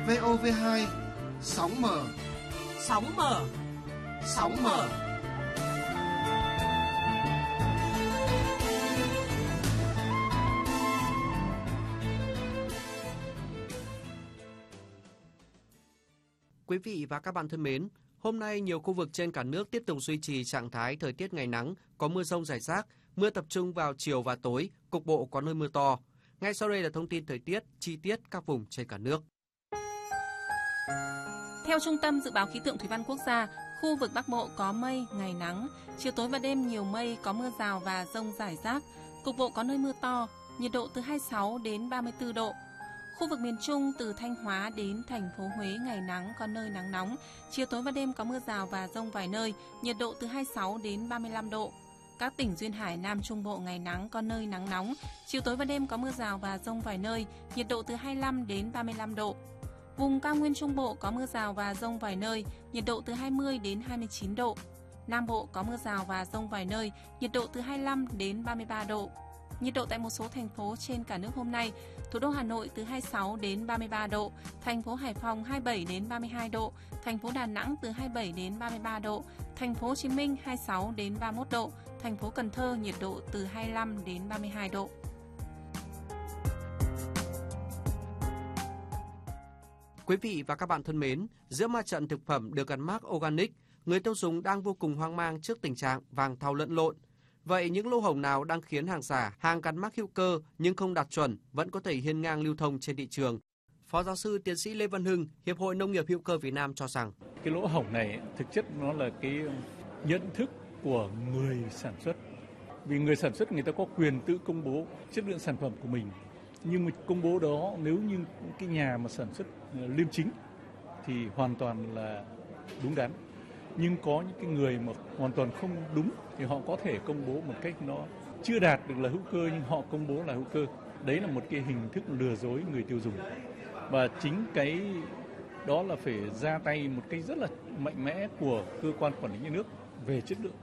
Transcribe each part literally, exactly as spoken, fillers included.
vê o vê hai, sóng mở. Sóng mở. Sóng mở. Quý vị và các bạn thân mến, hôm nay nhiều khu vực trên cả nước tiếp tục duy trì trạng thái thời tiết ngày nắng, có mưa rông rải rác, mưa tập trung vào chiều và tối, cục bộ có nơi mưa to. Ngay sau đây là thông tin thời tiết chi tiết các vùng trên cả nước. Theo Trung tâm Dự báo Khí tượng Thủy văn Quốc gia, khu vực Bắc Bộ có mây, ngày nắng, chiều tối và đêm nhiều mây, có mưa rào và dông rải rác, cục bộ có nơi mưa to, nhiệt độ từ hai mươi sáu đến ba mươi tư độ. Khu vực miền Trung từ Thanh Hóa đến thành phố Huế ngày nắng, có nơi nắng nóng, chiều tối và đêm có mưa rào và dông vài nơi, nhiệt độ từ hai mươi sáu đến ba mươi lăm độ. Các tỉnh duyên hải Nam Trung Bộ ngày nắng, có nơi nắng nóng, chiều tối và đêm có mưa rào và dông vài nơi, nhiệt độ từ hai mươi lăm đến ba mươi lăm độ. Vùng cao nguyên Trung Bộ có mưa rào và dông vài nơi, nhiệt độ từ hai mươi đến hai mươi chín độ. Nam Bộ có mưa rào và dông vài nơi, nhiệt độ từ hai mươi lăm đến ba mươi ba độ. Nhiệt độ tại một số thành phố trên cả nước hôm nay: thủ đô Hà Nội từ hai mươi sáu đến ba mươi ba độ, thành phố Hải Phòng hai mươi bảy đến ba mươi hai độ, thành phố Đà Nẵng từ hai mươi bảy đến ba mươi ba độ, thành phố Hồ Chí Minh hai mươi sáu đến ba mươi mốt độ, thành phố Cần Thơ nhiệt độ từ hai mươi lăm đến ba mươi hai độ. Quý vị và các bạn thân mến, giữa ma trận thực phẩm được gắn mác organic, người tiêu dùng đang vô cùng hoang mang trước tình trạng vàng thau lẫn lộn. Vậy những lỗ hổng nào đang khiến hàng giả, hàng gắn mác hữu cơ nhưng không đạt chuẩn vẫn có thể hiên ngang lưu thông trên thị trường? Phó giáo sư tiến sĩ Lê Văn Hưng, Hiệp hội Nông nghiệp hữu cơ Việt Nam cho rằng cái lỗ hổng này thực chất nó là cái nhận thức của người sản xuất. Vì người sản xuất người ta có quyền tự công bố chất lượng sản phẩm của mình. Nhưng mà công bố đó nếu như cái nhà mà sản xuất liêm chính thì hoàn toàn là đúng đắn. Nhưng có những cái người mà hoàn toàn không đúng thì họ có thể công bố một cách nó chưa đạt được là hữu cơ nhưng họ công bố là hữu cơ. Đấy là một cái hình thức lừa dối người tiêu dùng. Và chính cái đó là phải ra tay một cách rất là mạnh mẽ của cơ quan quản lý nhà nước về chất lượng.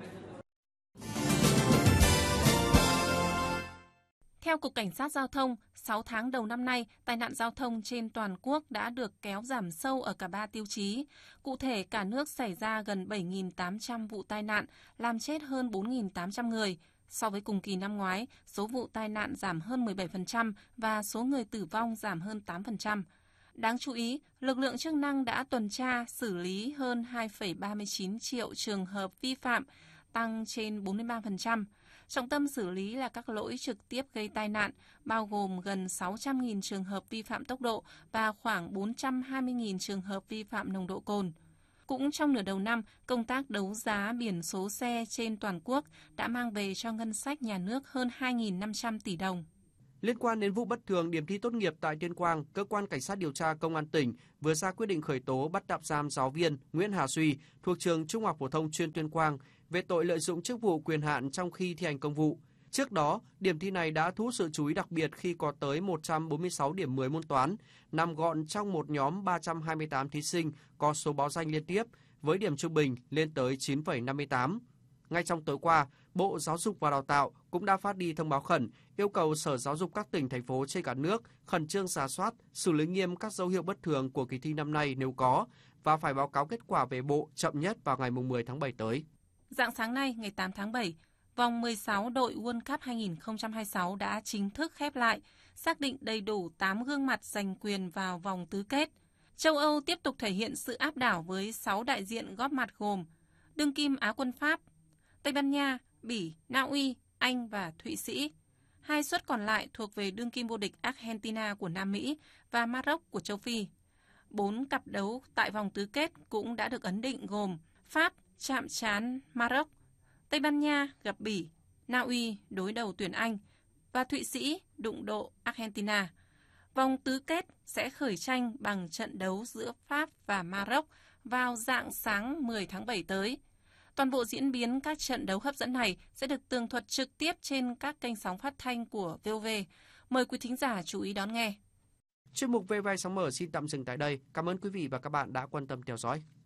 Theo Cục Cảnh sát Giao thông, sáu tháng đầu năm nay, tai nạn giao thông trên toàn quốc đã được kéo giảm sâu ở cả ba tiêu chí. Cụ thể, cả nước xảy ra gần bảy nghìn tám trăm vụ tai nạn, làm chết hơn bốn nghìn tám trăm người. So với cùng kỳ năm ngoái, số vụ tai nạn giảm hơn mười bảy phần trăm và số người tử vong giảm hơn tám phần trăm. Đáng chú ý, lực lượng chức năng đã tuần tra, xử lý hơn hai phẩy ba mươi chín triệu trường hợp vi phạm, tăng trên bốn mươi ba phần trăm. Trọng tâm xử lý là các lỗi trực tiếp gây tai nạn, bao gồm gần sáu trăm nghìn trường hợp vi phạm tốc độ và khoảng bốn trăm hai mươi nghìn trường hợp vi phạm nồng độ cồn. Cũng trong nửa đầu năm, công tác đấu giá biển số xe trên toàn quốc đã mang về cho ngân sách nhà nước hơn hai nghìn năm trăm tỷ đồng. Liên quan đến vụ bất thường điểm thi tốt nghiệp tại Tuyên Quang, Cơ quan Cảnh sát điều tra Công an tỉnh vừa ra quyết định khởi tố bắt tạm giam giáo viên Nguyễn Hà Duy thuộc trường Trung học phổ thông chuyên Tuyên Quang về tội lợi dụng chức vụ quyền hạn trong khi thi hành công vụ. Trước đó, điểm thi này đã thu hút sự chú ý đặc biệt khi có tới một trăm bốn mươi sáu điểm mười môn toán, nằm gọn trong một nhóm ba trăm hai mươi tám thí sinh có số báo danh liên tiếp với điểm trung bình lên tới chín phẩy năm mươi tám. Ngay trong tối qua, Bộ Giáo dục và Đào tạo cũng đã phát đi thông báo khẩn yêu cầu Sở Giáo dục các tỉnh, thành phố trên cả nước khẩn trương rà soát, xử lý nghiêm các dấu hiệu bất thường của kỳ thi năm nay nếu có và phải báo cáo kết quả về Bộ chậm nhất vào ngày mười tháng bảy tới. Rạng sáng nay, ngày tám tháng bảy, vòng mười sáu đội World Cup hai không hai sáu đã chính thức khép lại, xác định đầy đủ tám gương mặt giành quyền vào vòng tứ kết. Châu Âu tiếp tục thể hiện sự áp đảo với sáu đại diện góp mặt gồm đương kim Á quân Pháp, Tây Ban Nha, Bỉ, Na Uy, Anh và Thụy Sĩ. Hai suất còn lại thuộc về đương kim vô địch Argentina của Nam Mỹ và Maroc của châu Phi. Bốn cặp đấu tại vòng tứ kết cũng đã được ấn định gồm Pháp chạm trán Maroc, Tây Ban Nha gặp Bỉ, Na Uy đối đầu tuyển Anh và Thụy Sĩ đụng độ Argentina. Vòng tứ kết sẽ khởi tranh bằng trận đấu giữa Pháp và Maroc vào rạng sáng mười tháng bảy tới. Toàn bộ diễn biến các trận đấu hấp dẫn này sẽ được tường thuật trực tiếp trên các kênh sóng phát thanh của vê o vê. Mời quý thính giả chú ý đón nghe. Chuyên mục vê o vê Sóng Mở xin tạm dừng tại đây. Cảm ơn quý vị và các bạn đã quan tâm theo dõi.